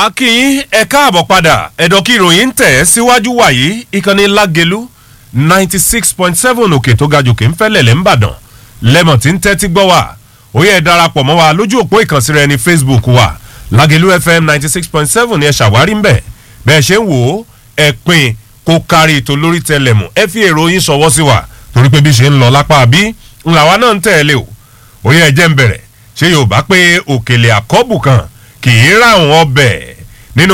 akínyìn ẹ káàbọ̀ padà ẹ̀dọ̀kí ìròyìn ń tẹ̀ síwájú wàyí ìkànnì lágẹ̀lú 96.7 òkè tó ga jòkè ń fẹ́lẹ̀ lẹ́ ń bàdàn lẹ́mọ̀ tí ń tẹ́tí gbọ́ wá ó yẹ darapọ̀ mọ́ wa lójú òpó ìkànsí rẹ ní Facebook wa lágẹ̀lú FM 96.7 ni ẹ ṣàwárí ń bẹ̀ bẹ́ẹ̀ ṣe ń wò ó ẹ pín kó kárí ètò lórí tẹlẹ̀mù ẹ fi èrò yín ṣọwọ́ sí wa torí pé bí ṣe ń lọ lápá bí ńláwa náà ń tẹ̀lé o ó yẹ ẹ jẹ́ ń bẹ̀rẹ̀ ṣé Yorùbá pé òkèlè àkọ́bù kan kì í ráhùn ọbẹ̀ nínú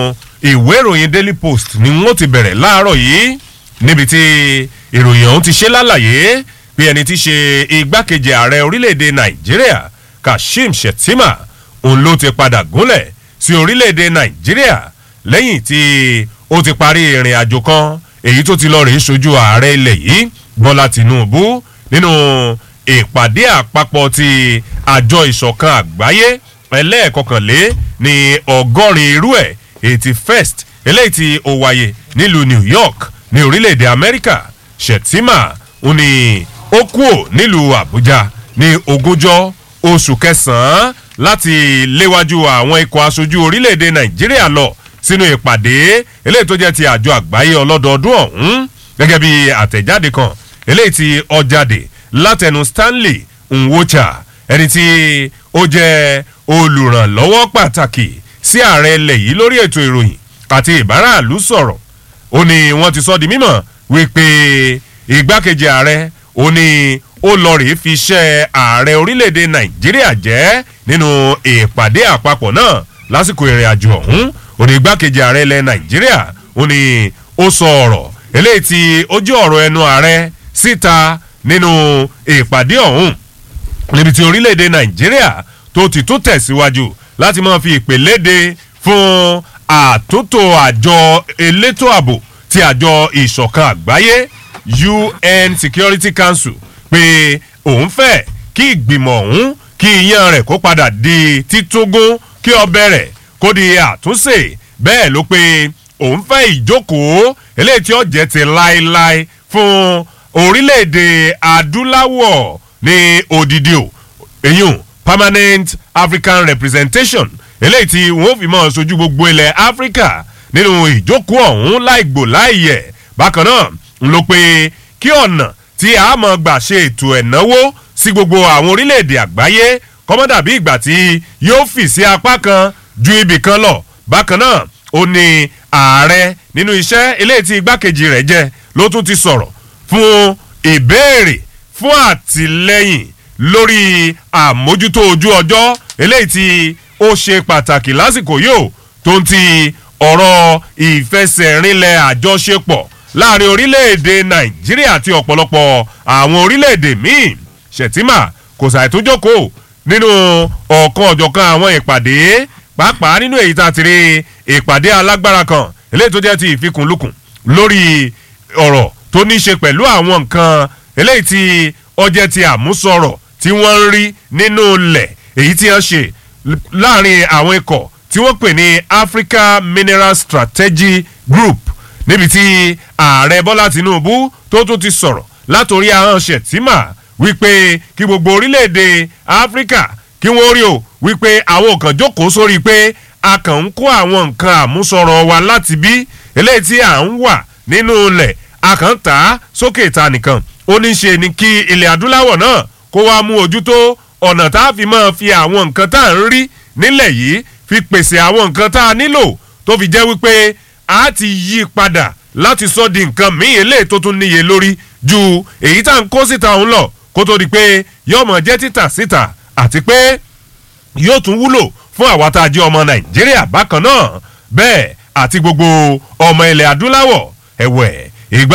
ìwé ìròyìn Daily Post ni wọ́n ti bẹ̀rẹ̀ láàárọ̀ yìí níbi tí ìròyìn ọ̀hún ti ṣe lálàyé bí ẹni tí ṣe igbákejì ààrẹ orílẹ̀-èdè Nàìjíríà Kashim Shettima òun ló ti padà gúnlẹ̀ sí orílẹ̀-èdè Nàìjíríà lẹ́yìn tí ó ti parí ìrìn àjò kan èyí tó ti lọ rèé ṣojú ààrẹ ilẹ̀ yìí Bọ́lá Tinubu nínú ìpàdé àpapọ̀ ti àjọ ìṣọ̀kan àgbáyé ẹlẹ́ẹ̀kọkànlé ní 100 irú ẹ̀ 81st eléyìí tí ó wáyé nílùú New York ní orílẹ̀-èdè Amẹ́ríkà Shettima ó ní ó kúò nílùú Àbújá ní 20 oṣù kẹsàn-án láti léwájú àwọn ikọ̀ aṣojú orílẹ̀-èdè Nàìjíríà lọ sínú ìpàdé eléyìí tó jẹ́ ti àjọ àgbáyé ọlọ́dọọdún ọ̀hún gẹ́gẹ́ bí àtẹ̀jáde kan eléyìí tí ó jáde látẹnu Stanley Nwocha ẹni tí ó jẹ́ olùrànlọ́wọ́ pàtàkì sí ààrẹ ilẹ̀ yìí lórí ètò ìròyìn àti ìbáraàlú sọ̀rọ̀ ó ní wọ́n ti sọ di mímọ̀ wípé igbákejì ààrẹ ó ní ó lọ rèé fi iṣẹ́ ààrẹ orílẹ̀-èdè Nàìjíríà jẹ́ nínú ìpàdé àpapọ̀ náà lásìkò ìrìn àjò ọ̀hún ó ní igbákejì ààrẹ ilẹ̀ Nàìjíríà ó ní ó sọ ọ̀rọ̀ eléyìí tí ó jẹ́ ọ̀rọ̀ ẹnu ààrẹ síta nínú ìpàdé ọ̀hún níbi tí orílẹ̀-èdè Nàìjíríà tó ti tún tẹ̀síwájú láti máa fi ìpè léde fún àtúntò àjọ elétò ààbò ti àjọ ìṣọ̀kan àgbáyé UN Security Council pé òun fẹ́ kí ìgbìmọ̀ ọ̀hún kí iyán rẹ̀ kó padà di títúngún kí ọbẹ̀ rẹ̀ kó di àtúnṣe bẹ́ẹ̀ ló pé òun fẹ́ ìjókòó eléyìí tí ó jẹ́ ti láéláé fún orílẹ̀-èdè adúláwọ̀ ní odidi o èyún permanent African representation eléyìí tí wọ́n fi máa ṣojú gbogbo ilẹ̀ Áfíríkà nínú ìjókòó ọ̀hún láìgbò láìyẹ̀ bákan náà ń lọ pé kí ọ̀nà tí a máa gbà ṣe ètò ẹ̀náwó sí gbogbo àwọn orílẹ̀-èdè àgbáyé kọ́mọ́dà bí ìgbà tí yóò fì sí apá kan ju ibì kan lọ bákan náà ó ní ààrẹ nínú iṣẹ́ eléyìí tí igbákejì rẹ̀ jẹ́ ló tún ti sọ̀rọ̀ fún ìbéèrè fún àtìlẹ́yìn lórí àmójútó ojú ọjọ́ eléyìí tí ó ṣe pàtàkì lásìkò yóò tó ń ti ọ̀rọ̀ ìfẹsẹ̀rinlẹ̀ àjọṣepọ̀ láàrin orílẹ̀-èdè Nàìjíríà àti ọ̀pọ̀lọpọ̀ àwọn orílẹ̀-èdè míì Shettima kò ṣàìtúnjókòó nínú ọ̀kan ọ̀jọ̀kan àwọn ìpàdé pàápàá nínú èyí tá a ti rí ìpàdé alágbára kan eléyìí tó jẹ́ ti ìfikùnlukùn lórí ọ̀rọ̀ tó ní ṣe pẹ̀lú àwọn nǹkan eléyìí tí ó jẹ́ ti àmúsọ̀rọ̀ tí wọ́n ń rí nínú ilẹ̀ èyí tí wọ́n ṣe láàrin àwọn ikọ̀ tí wọ́n pè ní Africa Mineral Strategy Group níbi tí ààrẹ Bọ́lá Tinubu tó tún ti sọ̀rọ̀ látòrí ahọ́n Shettima wípé kí gbogbo orílẹ̀-èdè Áfíríkà kí wọ́n rí o wípé àwọn kan jókòó sórí pé a kàn ń kó àwọn nǹkan àmúsọ̀rọ̀ wa láti bí eléyìí tí à ń wà nínú ilẹ̀ a kàn ń tà á sókè ìta nìkan ó ní ṣe ni kí ilẹ̀ adúláwọ̀ náà kó wá mú ojú tó ọ̀nà tá a fi máa fi àwọn nǹkan tá à ń rí nílẹ̀ yìí fi pèsè àwọn nǹkan tá a nílò tó fi jẹ́ wípé a ti yí padà láti sọ di nǹkan míì eléyìí tó tún níye lórí ju èyí tá à ń kó síta òun lọ kó tó di pé yóò mọ̀ jẹ́ títà síta àti pé yóò tún wúlò fún àwa tá a jẹ́ ọmọ Nàìjíríà bákan náà bẹ́ẹ̀ àti gbogbo ọmọ ilẹ̀ adúláwọ̀ ẹ̀wẹ̀